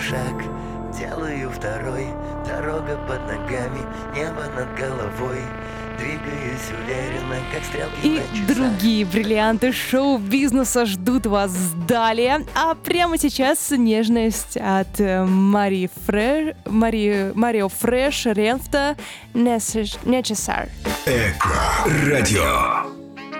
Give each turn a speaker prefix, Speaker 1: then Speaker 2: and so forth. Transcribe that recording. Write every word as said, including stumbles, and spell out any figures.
Speaker 1: шаг, делаю второй. Дорога под ногами, небо над головой. Двигаюсь уверенно, как стрелки
Speaker 2: И
Speaker 1: на часах.
Speaker 2: другие бриллианты шоу-бизнеса ждут вас далее. А прямо сейчас нежность от э, Марии Фреш, Мари, Марио Фреш, Ренфта, Necessar.
Speaker 3: Эко радио.